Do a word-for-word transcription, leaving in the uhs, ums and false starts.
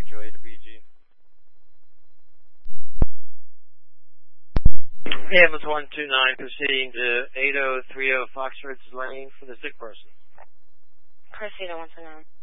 Joe A W G. Ambulance one two nine proceeding to eight oh three oh Foxford's Lane for the sick person. Cressida one two nine.